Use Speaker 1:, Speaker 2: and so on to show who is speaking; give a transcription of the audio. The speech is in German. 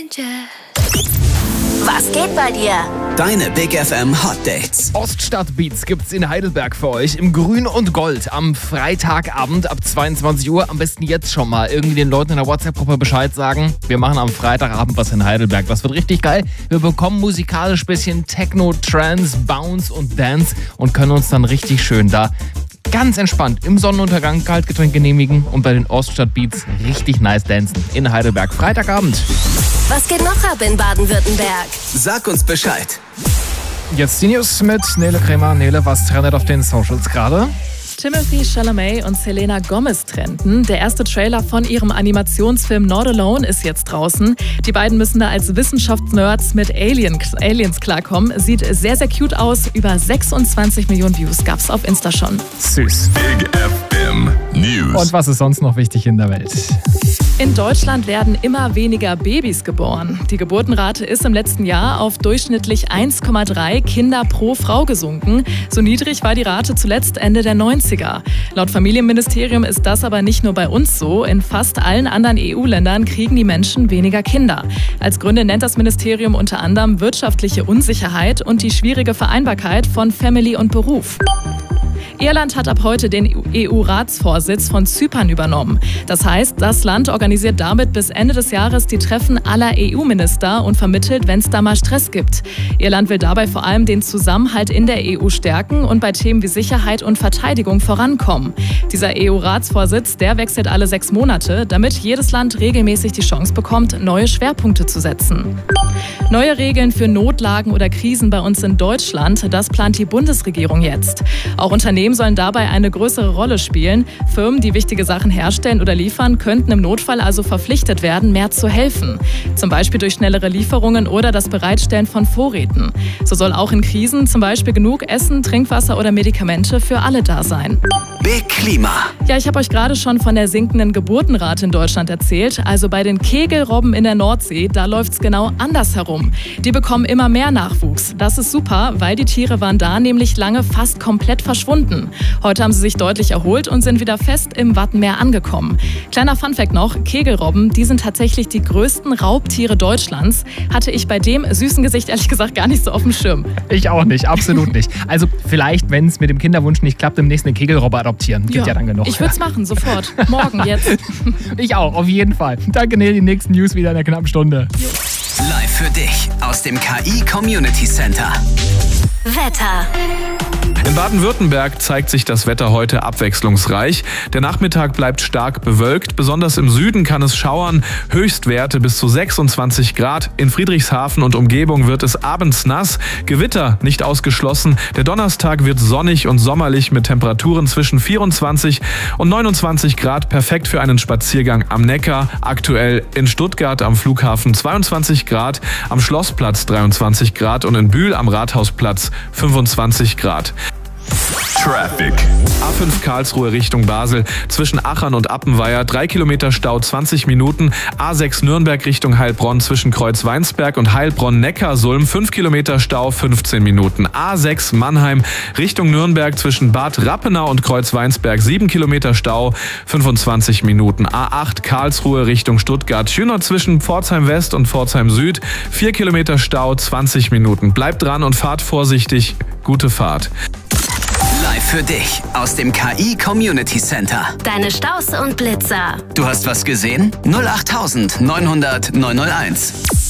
Speaker 1: Was geht bei dir?
Speaker 2: Deine Big FM Hot Dates.
Speaker 3: Oststadtbeats gibt's in Heidelberg für euch im Grün und Gold am Freitagabend ab 22 Uhr. Am besten jetzt schon mal irgendwie den Leuten in der WhatsApp-Gruppe Bescheid sagen. Wir machen am Freitagabend was in Heidelberg. Das wird richtig geil. Wir bekommen musikalisch bisschen Techno, Trance, Bounce und Dance und können uns dann richtig schön da ganz entspannt im Sonnenuntergang Kaltgetränk genehmigen und bei den Oststadtbeats richtig nice dancen in Heidelberg. Freitagabend.
Speaker 1: Was geht noch ab in Baden-Württemberg?
Speaker 2: Sag uns Bescheid.
Speaker 3: Jetzt die News mit Nele Kremer. Nele, was trendet auf den Socials gerade?
Speaker 4: Timothée Chalamet und Selena Gomez trennten. Der erste Trailer von ihrem Animationsfilm Not Alone ist jetzt draußen. Die beiden müssen da als Wissenschaftsnerds mit Aliens klarkommen. Sieht sehr, sehr cute aus. Über 26 Millionen Views gab's auf Insta schon.
Speaker 3: Süß.
Speaker 5: Big FM News.
Speaker 3: Und was ist sonst noch wichtig in der Welt?
Speaker 4: In Deutschland werden immer weniger Babys geboren. Die Geburtenrate ist im letzten Jahr auf durchschnittlich 1,3 Kinder pro Frau gesunken. So niedrig war die Rate zuletzt Ende der 90er. Laut Familienministerium ist das aber nicht nur bei uns so. In fast allen anderen EU-Ländern kriegen die Menschen weniger Kinder. Als Gründe nennt das Ministerium unter anderem wirtschaftliche Unsicherheit und die schwierige Vereinbarkeit von Family und Beruf. Irland hat ab heute den EU-Ratsvorsitz von Zypern übernommen. Das heißt, das Land organisiert damit bis Ende des Jahres die Treffen aller EU-Minister und vermittelt, wenn es da mal Stress gibt. Irland will dabei vor allem den Zusammenhalt in der EU stärken und bei Themen wie Sicherheit und Verteidigung vorankommen. Dieser EU-Ratsvorsitz, der wechselt alle 6 Monate, damit jedes Land regelmäßig die Chance bekommt, neue Schwerpunkte zu setzen. Neue Regeln für Notlagen oder Krisen bei uns in Deutschland, das plant die Bundesregierung jetzt. Auch Unternehmen sollen dabei eine größere Rolle spielen. Firmen, die wichtige Sachen herstellen oder liefern, könnten im Notfall also verpflichtet werden, mehr zu helfen. Zum Beispiel durch schnellere Lieferungen oder das Bereitstellen von Vorräten. So soll auch in Krisen zum Beispiel genug Essen, Trinkwasser oder Medikamente für alle da sein.
Speaker 2: Big Klima.
Speaker 4: Ja, ich habe euch gerade schon von der sinkenden Geburtenrate in Deutschland erzählt. Also bei den Kegelrobben in der Nordsee, da läuft's genau andersherum. Die bekommen immer mehr Nachwuchs. Das ist super, weil die Tiere waren da nämlich lange fast komplett verschwunden. Heute haben sie sich deutlich erholt und sind wieder fest im Wattenmeer angekommen. Kleiner Funfact noch, Kegelrobben, die sind tatsächlich die größten Raubtiere Deutschlands. Hatte ich bei dem süßen Gesicht ehrlich gesagt gar nicht so auf dem Schirm.
Speaker 3: Ich auch nicht, absolut nicht. Also vielleicht, wenn es mit dem Kinderwunsch nicht klappt, demnächst einen Kegelrobber adoptieren. Gibt ja dann genug.
Speaker 4: Ich würde es machen, sofort. Morgen, jetzt.
Speaker 3: Ich auch, auf jeden Fall. Danke, Nele, die nächsten News wieder in einer knappen Stunde.
Speaker 2: Live für dich aus dem KI Community Center.
Speaker 1: Wetter.
Speaker 5: In Baden-Württemberg zeigt sich das Wetter heute abwechslungsreich. Der Nachmittag bleibt stark bewölkt. Besonders im Süden kann es schauern. Höchstwerte bis zu 26 Grad. In Friedrichshafen und Umgebung wird es abends nass. Gewitter nicht ausgeschlossen. Der Donnerstag wird sonnig und sommerlich mit Temperaturen zwischen 24 und 29 Grad. Perfekt für einen Spaziergang am Neckar. Aktuell in Stuttgart am Flughafen 22 Grad, am Schlossplatz 23 Grad und in Bühl am Rathausplatz 25 Grad. Traffic. A5 Karlsruhe Richtung Basel. Zwischen Achern und Appenweier 3 Kilometer Stau 20 Minuten. A6 Nürnberg Richtung Heilbronn zwischen Kreuzweinsberg und Heilbronn-Neckarsulm 5 Kilometer Stau 15 Minuten. A6 Mannheim Richtung Nürnberg zwischen Bad Rappenau und Kreuzweinsberg 7 Kilometer Stau 25 Minuten. A8 Karlsruhe Richtung Stuttgart-Schüner zwischen Pforzheim West und Pforzheim Süd 4 Kilometer Stau 20 Minuten. Bleibt dran und fahrt vorsichtig. Gute Fahrt.
Speaker 2: Live für dich aus dem KI Community Center.
Speaker 1: Deine Staus und Blitzer.
Speaker 2: Du hast was gesehen? 08900 901.